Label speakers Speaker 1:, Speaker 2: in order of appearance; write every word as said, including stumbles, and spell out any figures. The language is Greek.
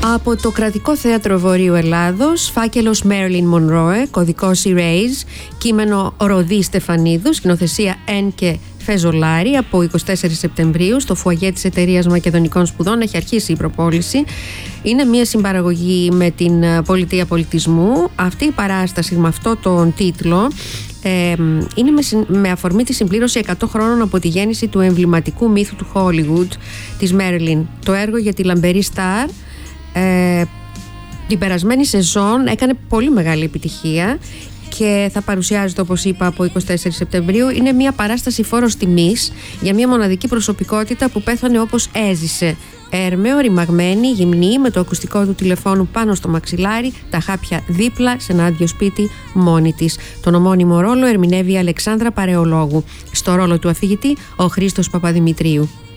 Speaker 1: Από το Κρατικό Θέατρο Βορείου Ελλάδος, φάκελος Marilyn Monroe, κωδικός Erase, κείμενο Ροδί Στεφανίδου, σκηνοθεσία Ένκε Φεζολάρη, από εικοστή τέταρτη Σεπτεμβρίου στο φουαγέ της Εταιρείας Μακεδονικών Σπουδών. Έχει αρχίσει η προπόληση. Είναι μια συμπαραγωγή με την Πολιτεία Πολιτισμού. Αυτή η παράσταση με αυτό τον τίτλο ε, είναι με, με αφορμή τη συμπλήρωση εκατό χρόνων από τη γέννηση του εμβληματικού μύθου του Hollywood, της Marilyn. Το έργο για τη λαμπερή στάρ ε, την περασμένη σεζόν έκανε πολύ μεγάλη επιτυχία και θα παρουσιάζεται, όπως είπα, από εικοστή τέταρτη Σεπτεμβρίου. Είναι μια παράσταση φόρος τιμής για μια μοναδική προσωπικότητα που πέθανε όπως έζησε. Έρμεο, ρημαγμένη, γυμνή, με το ακουστικό του τηλεφώνου πάνω στο μαξιλάρι, τα χάπια δίπλα σε ένα άδειο σπίτι, μόνη της. Τον ομώνυμο ρόλο ερμηνεύει η Αλεξάνδρα Παρεολόγου. Στο ρόλο του αφηγητή, ο Χρήστος Παπαδημητρίου.